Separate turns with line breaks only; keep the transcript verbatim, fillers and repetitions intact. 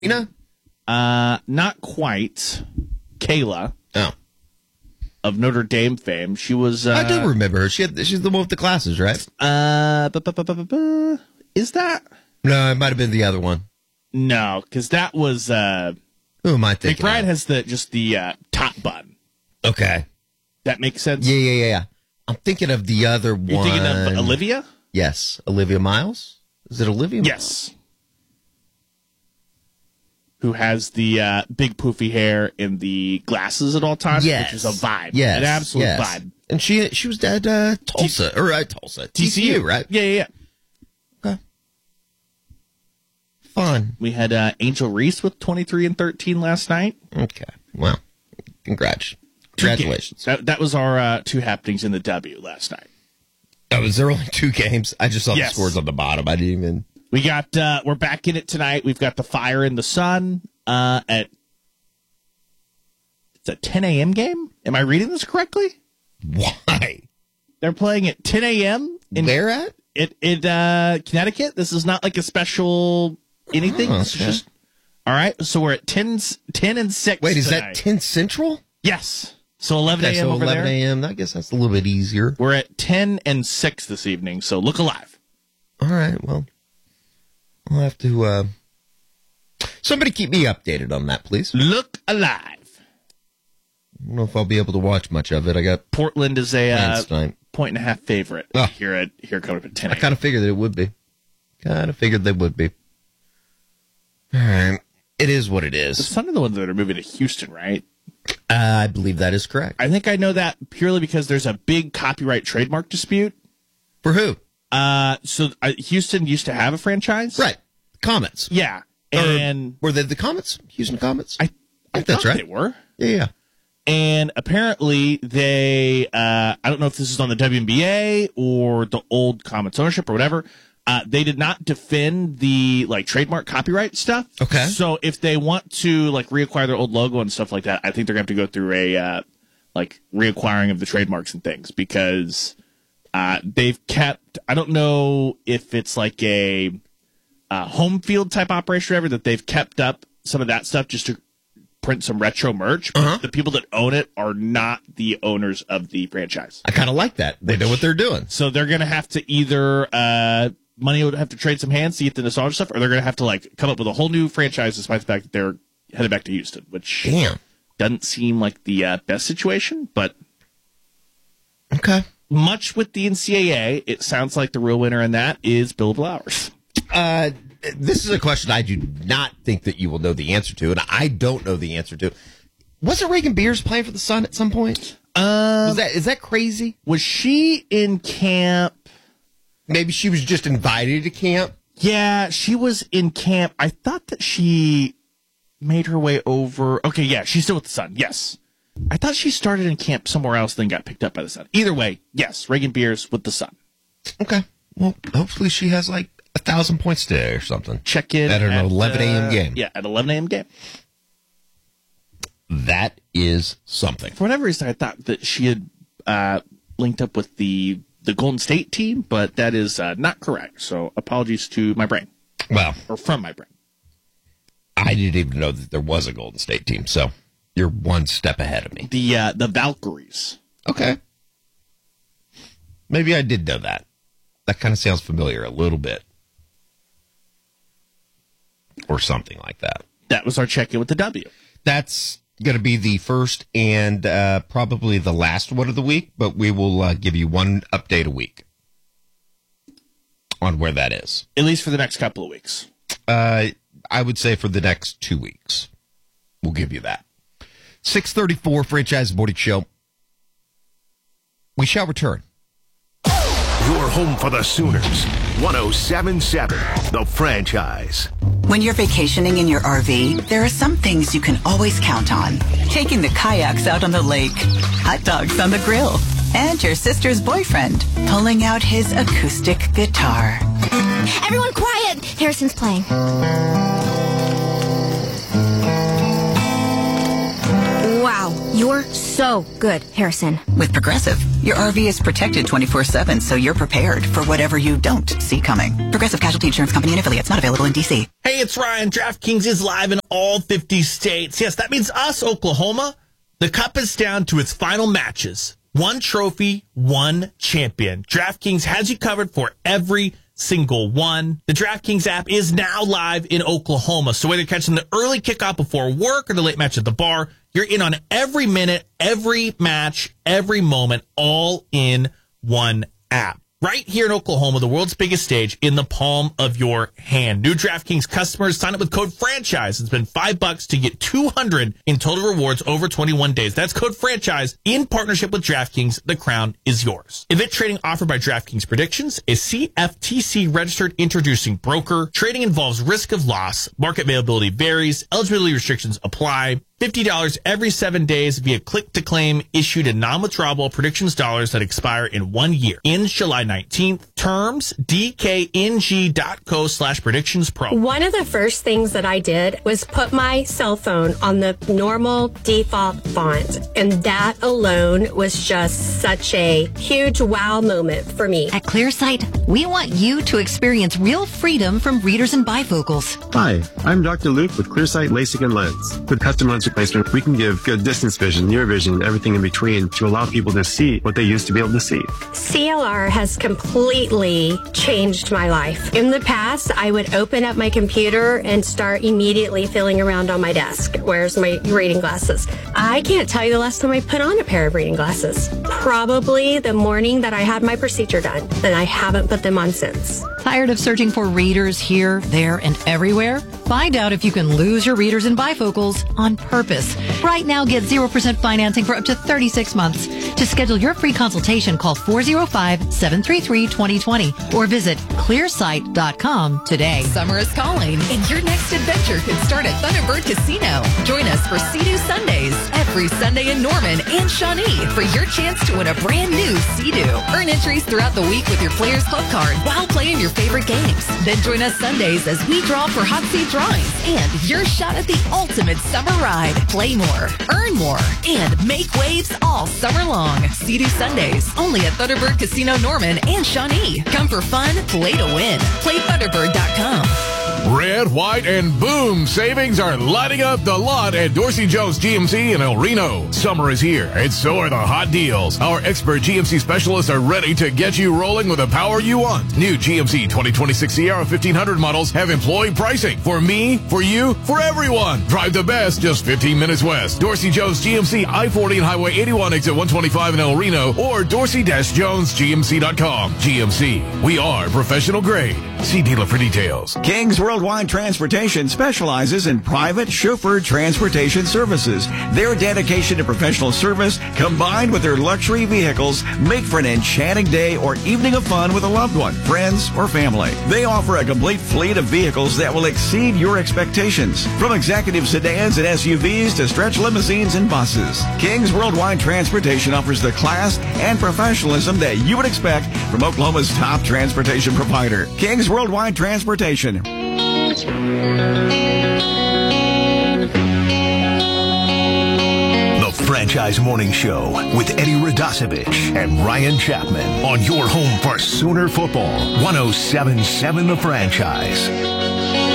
You know?
Uh, not quite. Kayla.
Oh.
Of Notre Dame fame. She was... Uh,
I do remember her. She had, she's the one with the glasses, right?
Uh, bu- bu- bu- bu- bu- bu- Is that?
No, it might have been the other one.
No, because that was... Uh,
Who am I thinking
McBride
of?
has the just the uh, top bun.
Okay.
That makes sense?
Yeah, yeah, yeah, yeah. I'm thinking of the other
You're
one.
thinking of Olivia?
Yes. Olivia Miles? Is it Olivia Miles?
Yes. Who has the uh, big poofy hair and the glasses at all times,
Yes.
which is a vibe.
Yes.
An absolute
yes.
vibe.
And she she was at uh, Tulsa, or uh, Tulsa, T C U, right?
Yeah, yeah, yeah.
Okay. Fun.
We had uh, Angel Reese with twenty-three and thirteen last night.
Okay. Well, congrats. Congratulations.
That, that was our uh, two happenings in the W last night.
Oh, was there only two games? I just saw
Yes.
the scores on the bottom. I didn't even...
We got, uh, we're back in it tonight. We've got the Fire and the Sun uh, at, it's a ten a.m. game? Am I reading this correctly?
Why?
They're playing at ten a.m. in
Where at?
in, in uh, Connecticut. This is not like a special anything.
Oh,
This is
okay.
just, all right, so we're at ten, ten and six
Wait, is
tonight.
that ten Central?
Yes. So eleven
Okay,
a.m.
so
over
eleven
there.
a.m. I guess that's a little bit easier.
We're at ten and six this evening, so look alive.
All right, well, I'll have to... Uh... Somebody keep me updated on that, please.
Look alive.
I don't know if I'll be able to watch much of it. I got
Portland is a uh,
plans tonight.
point and a half favorite
Oh.
here at here coming up at ten
I
a.m.
kind of figured that it would be. Kind of figured they would be. All right. It is what it
The
is.
Sun are the ones that are moving to Houston, right?
Uh, I believe that is correct.
I think I know that purely because there's a big copyright trademark dispute.
For who?
Uh, so uh, Houston used to have a franchise,
Right. Comets.
Yeah,
Or
and
were they the Comets? Houston Comets?
I, I
think that's
thought
right.
They were,
Yeah, yeah.
and apparently they. Uh, I don't know if this is on the W N B A or the old Comets ownership or whatever. Uh, they did not defend the like trademark copyright stuff.
Okay.
So if they want to like reacquire their old logo and stuff like that, I think they're going to have to go through a uh, like reacquiring of the trademarks and things because uh, they've kept. I don't know if it's like a uh, home field type operation or whatever that they've kept up some of that stuff just to print some retro merch. But
Uh-huh.
the people that own it are not the owners of the franchise.
I kind of like that. They know what they're doing.
So they're going to have to either uh, money would have to trade some hands to get the nostalgia stuff, or they're going to have to like come up with a whole new franchise despite the fact that they're headed back to Houston, which
Damn.
doesn't seem like the uh, best situation. But
Okay.
much with the N C double A, it sounds like the real winner in that is Bill Flowers.
Uh, this is a question I do not think that you will know the answer to, and I don't know the answer to. Wasn't Reagan Beers playing for the Sun at some point?
Um,
Was that is that crazy?
was she in camp?
Maybe she was just invited to camp.
Yeah, she was in camp. I thought that she made her way over. Okay, yeah, she's still with the Sun. Yes. I thought she started in camp somewhere else, then got picked up by the Sun. Either way, yes, Reagan Beers with the Sun.
Okay. Well, hopefully she has like a thousand points today or something.
Check in
At an eleven a.m.
uh,
game.
Yeah, at eleven a.m. game.
That is something.
For whatever reason, I thought that she had uh, linked up with the the Golden State team, but that is uh, not correct. So apologies to my brain,
Well,
or from my brain.
I didn't even know that there was a Golden State team, so you're one step ahead of me.
The uh, the Valkyries.
Okay. Maybe I did know that. That kind of sounds familiar a little bit. Or something like that.
That was our check-in with the W.
That's going to be the first and uh, probably the last one of the week, but we will uh, give you one update a week on where that is.
At least for the next couple of weeks.
Uh, I would say for the next two weeks. We'll give you that. six thirty-four Franchise Morning Show. We shall return.
Your home for the Sooners. one oh seven point seven, The Franchise.
When you're vacationing in your R V, there are some things you can always count on. Taking the kayaks out on the lake, hot dogs on the grill, and your sister's boyfriend pulling out his acoustic guitar.
Everyone quiet! Harrison's playing. Wow, you're so good, Harrison.
With Progressive, Your R V is protected twenty-four seven, so you're prepared for whatever you don't see coming. Progressive Casualty Insurance Company and affiliates, not available in D C.
Hey, it's Ryan. DraftKings is live in all fifty states. Yes, that means us, Oklahoma. The cup is down to its final matches. One trophy, one champion. DraftKings has you covered for every single one. The DraftKings app is now live in Oklahoma. So whether you're catching the early kickoff before work or the late match at the bar, you're in on every minute, every match, every moment, all in one app. Right here in Oklahoma, the world's biggest stage in the palm of your hand. New DraftKings customers sign up with code FRANCHISE and spend five bucks to get two hundred in total rewards over twenty-one days. That's code FRANCHISE in partnership with DraftKings. The crown is yours. Event trading offered by DraftKings Predictions is C F T C registered introducing broker. Trading involves risk of loss. Market availability varies. Eligibility restrictions apply. fifty dollars every seven days via click-to-claim issued in non-withdrawable predictions dollars that expire in one year. Ends July nineteenth. Terms, dkng.co slash predictions pro.
One of the first things that I did was put my cell phone on the normal default font. And that alone was just such a huge wow moment for me.
At ClearSight, we want you to experience real freedom from readers and bifocals.
Hi, I'm Doctor Luke with ClearSight LASIK and Lens. With custom lens replacement, we can give good distance vision, near vision, and everything in between to allow people to see what they used to be able to see.
C L R has completely changed my life. In the past, I would open up my computer and start immediately feeling around on my desk. Where's my reading glasses? I can't tell you the last time I put on a pair of reading glasses. Probably the morning that I had my procedure done, and I haven't put them on since.
Tired of searching for readers here, there, and everywhere? Find out if you can lose your readers and bifocals on purpose. Right now, get zero percent financing for up to thirty-six months. To schedule your free consultation, call four oh five, seven three three, two oh two oh or visit clearsight dot com today.
Summer is calling, and your next adventure could start at Thunderbird Casino. Join us for Sea-Doo Sundays every Sunday in Norman and Shawnee for your chance to win a brand new Sea-Doo. Earn entries throughout the week with your Players Club card while playing your favorite games. Then join us Sundays as we draw for hot seat drawings and your shot at the ultimate summer ride. Play more, earn more, and make waves all summer long. Sea-Doo Sundays, only at Thunderbird Casino Norman and Shawnee. Come for fun, play to win. Play Thunderbird dot com.
Red, white, and boom savings are lighting up the lot at Dorsey Jones G M C in El Reno. Summer is here, and so are the hot deals. Our expert G M C specialists are ready to get you rolling with the power you want. New G M C twenty twenty-six Sierra fifteen hundred models have employee pricing. For me, for you, for everyone. Drive the best just fifteen minutes west. Dorsey Jones G M C, I forty and Highway eighty-one, exit one twenty-five in El Reno, or dorsey dash jones g m c dot com. G M C, we are professional grade. See dealer for details.
King's Worldwide Transportation specializes in private chauffeured transportation services. Their dedication to professional service, combined with their luxury vehicles, make for an enchanting day or evening of fun with a loved one, friends, or family. They offer a complete fleet of vehicles that will exceed your expectations. From executive sedans and S U Vs to stretch limousines and buses, King's Worldwide Transportation offers the class and professionalism that you would expect from Oklahoma's top transportation provider, King's Worldwide Transportation.
The Franchise Morning Show with Eddie Radosevich and Ryan Chapman on your home for Sooner football. one oh seven point seven The Franchise.